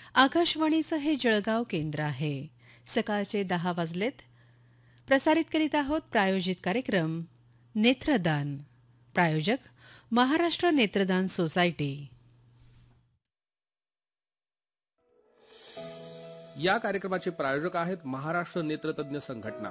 आकाशवाणीचं हे जळगाव केंद्र आहे. सकाळचे 10 वाजलेत. प्रसारित करीत आहोत प्रायोजित कार्यक्रम नेत्रदान. प्रायोजक महाराष्ट्र नेत्रदान सोसायटी. या कार्यक्रमाचे प्रायोजक आहेत महाराष्ट्र नेत्रतज्ञ संघटना.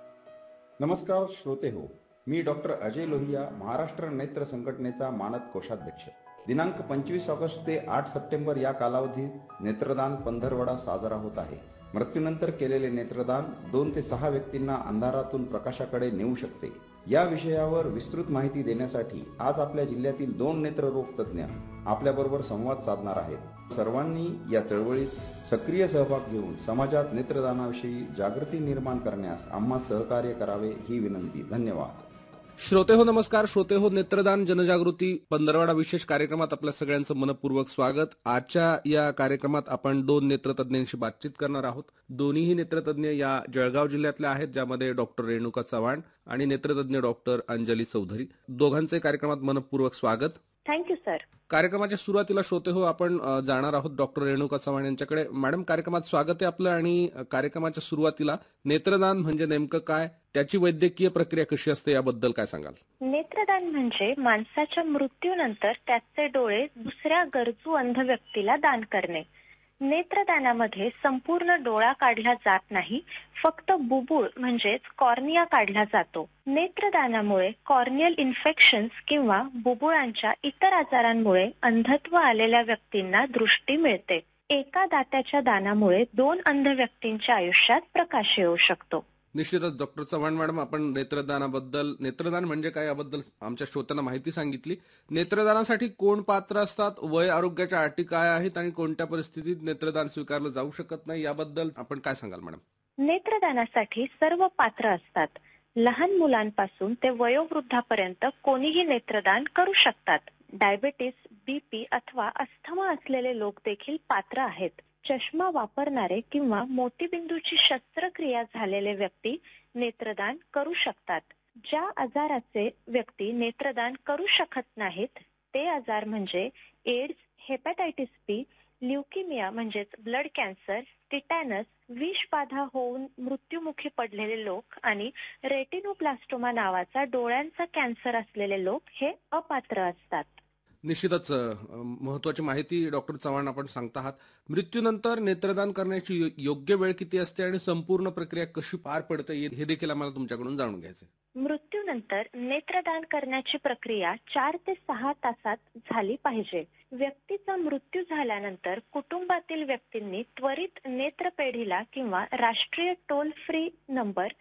नमस्कार श्रोते हो, मी डॉक्टर अजय लोहिया, महाराष्ट्र नेत्र संघटनेचा मानद कोषाध्यक्ष. दिनांक 25 ऑगस्ट ते 8 सप्टेंबर या कालावधीत नेत्रदान पंधरवडा साजरा होत आहे. मृत्यूनंतर केलेले नेत्रदान 2 ते 6 व्यक्तींना अंधारातून प्रकाशाकडे नेऊ शकते. या विषयावर विस्तृत माहिती देण्यासाठी आज आपल्या जिल्ह्यातील 2 नेत्ररोग तज्ज्ञ आपल्याबरोबर संवाद साधणार आहेत. सर्वांनी या चळवळीत सक्रिय सहभाग घेऊन समाजात नेत्रदानाविषयी जागृती निर्माण करण्यास आम्हा सहकार्य करावे ही विनंती. धन्यवाद. श्रोते हो नमस्कार. श्रोते हो, नेत्रदान जनजागृती 15वाडा विशेष कार्यक्रमात आपल्या सगळ्यांचं मनपूर्वक स्वागत. आजच्या या कार्यक्रमात आपण 2 नेत्रतज्ञांशी बातचीत करणार आहोत. दोन्हीही नेत्रतज्ञ या जळगाव जिल्ह्यातले आहेत, ज्यामध्ये डॉक्टर रेणुका चव्हाण आणि नेत्रतज्ञ डॉक्टर अंजली चौधरी. दोघांचे कार्यक्रमात मनपूर्वक स्वागत. Thank you sir. कार्यक्रमाच्या सुरुवातीला श्रोते हो आपण जाणार आहोत डॉक्टर रेणुका चव्हाण यांच्याकडे. मॅडम, कार्यक्रमात स्वागत आहे आपलं. आणि कार्यक्रमाच्या सुरुवातीला नेत्रदान म्हणजे नेमकं काय, त्याची वैद्यकीय प्रक्रिया कशी असते याबद्दल काय सांगाल? नेत्रदान म्हणजे माणसाच्या मृत्यूनंतर त्याचे डोळे दुसऱ्या गरजू अंध व्यक्तीला दान करणे. नेत्रदानामध्ये संपूर्ण डोळा काढला जात नाही, फक्त बुबुळ म्हणजेच कॉर्निया काढला जातो. नेत्रदानामुळे कॉर्नियल इन्फेक्शन्स किंवा बुबुळांच्या इतर आजारांमुळे अंधत्व आलेल्या व्यक्तींना दृष्टी मिळते. एका दात्याच्या दानामुळे 2 अंध व्यक्तींच्या आयुष्यात प्रकाश येऊ शकतो. निश्चितच डॉक्टर चव्हाण मॅडम, आपण नेत्रदानाबद्दल, नेत्रदान म्हणजे काय याबद्दल आमच्या श्रोत्यांना माहिती सांगितली. नेत्रदानासाठी कोण पात्र असतात, वय आरोग्याच्या अटी काय आहेत आणि कोणत्या परिस्थितीत नेत्रदान स्वीकारलं जाऊ शकत नाही याबद्दल आपण काय सांगाल मॅडम? नेत्रदानासाठी सर्व पात्र असतात. लहान मुलांपासून ते वयोवृद्धापर्यंत कोणीही नेत्रदान करू शकतात. डायबेटीस, बीपी अथवा अस्थमा असलेले लोक देखील पात्र आहेत. चष्मा वापरणारे किंवा मोतीबिंदूची शस्त्रक्रिया झालेले व्यक्ती नेत्रदान करू शकतात. ज्या आजाराचे व्यक्ती नेत्रदान करू शकत नाहीत ते आजार म्हणजे एड्स, हेपॅटायटिस बी, ल्युकेमिया म्हणजेच ब्लड कॅन्सर, टिटॅनस, विषबाधा होऊन मृत्युमुखी पडलेले लोक आणि रेटिनोब्लास्टोमा नावाचा डोळ्यांचा कॅन्सर असलेले लोक हे अपात्र असतात. निश्चितच महत्वाची माहिती डॉक्टर चव्हाण आपण सांगता आहात. मृत्यूनंतर नेत्रदान करण्याची योग्य वेळ किती असते आणि संपूर्ण प्रक्रिया कशी पार पडते हे देखील आम्हाला तुमच्याकडून जाणून घ्यायचे. मृत्यूनंतर नेत्रदान करण्याची प्रक्रिया 4 ते 6 तासात झाली पाहिजे. व्यक्तीचा मृत्यू झाल्यानंतर कुटुंबातील व्यक्तींनी त्वरित नेत्रपेढीला किंवा राष्ट्रीय टोल फ्री नंबर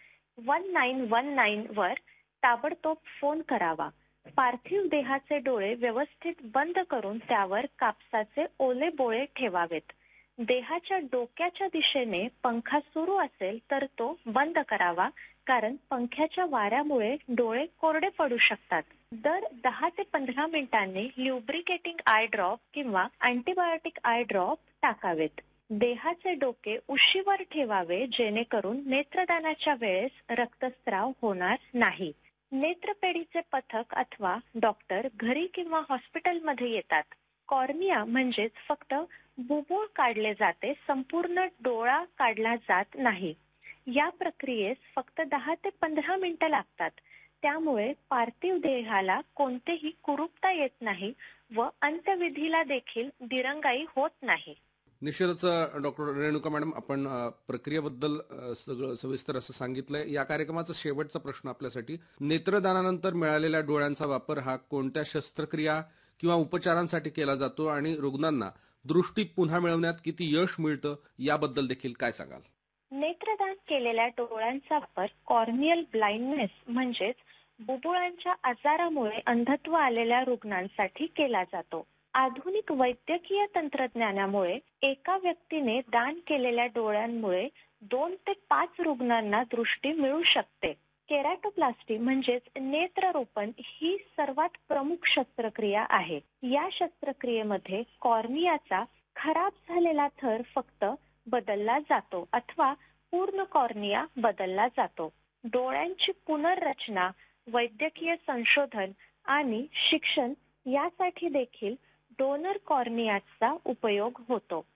1919 वर ताबडतोब फोन करावा. पार्थिव देहाचे डोळे व्यवस्थित बंद करून त्यावर कापसाचे ओले बोळे ठेवावेत. देहाच्या डोक्याच्या दिशेने पंखा सुरू असेल तर तो बंद करावा, कारण पंख्याच्या वाऱ्यामुळे डोळे कोरडे पडू शकतात. दर 10 ते 15 मिनिटांनी ल्युब्रिकेटिंग आय ड्रॉप किंवा अँटीबायोटिक आय ड्रॉप टाकावेत. देहाचे डोके उशीवर ठेवावे, जेणेकरून नेत्रदानाच्या वेळेस रक्तस्राव होणार नाही. नेत्रपेढीचे पथक अथवा डॉक्टर घरी किंवा हॉस्पिटलमध्ये येतात. कॉर्निया म्हणजेच फक्त बुबुळ काढले जाते, संपूर्ण डोळा काढला जात नाही. या प्रक्रियेस फक्त 10 ते 15 मिनिटं लागतात. त्यामुळे पार्थिव देहाला कोणतेही कुरूपता येत नाही व अंत्यविधीला देखील दिरंगाई होत नाही. निश्चितच डॉक्टर रेणुका मॅडम, आपण प्रक्रियेबद्दल सगळं सविस्तर असं सांगितलंय. या कार्यक्रमाचा शेवटचा प्रश्न आपल्यासाठी, नेत्रदानानंतर मिळालेल्या डोळ्यांचा वापर हा कोणत्या शस्त्रक्रिया किंवा उपचारांसाठी केला जातो आणि रुग्णांना दृष्टी पुन्हा मिळवण्यात किती यश मिळतं याबद्दल देखील काय सांगाल? नेत्रदान केलेल्या डोळ्यांचा वापर कॉर्नियल ब्लाइंडनेस म्हणजेच बुबुळांच्या आजारामुळे अंधत्व आलेल्या रुग्णांसाठी केला जातो. आधुनिक वैद्यकीय तंत्रज्ञानामुळे एका व्यक्तीने दान केलेल्या डोळ्यांमुळे 2 ते 5 रुग्णांना दृष्टी मिळू शकते. केराटोप्लास्टी म्हणजेच नेत्ररोपण ही सर्वात प्रमुख शस्त्रक्रिया आहे. या शस्त्रक्रियेमध्ये कॉर्नियाचा खराब झालेला थर फक्त बदलला जातो अथवा पूर्ण कॉर्निया बदलला जातो. डोळ्यांची पुनर्रचना, वैद्यकीय संशोधन आणि शिक्षण यासाठी देखील डोनर कॉर्नियाचा उपयोग होतो.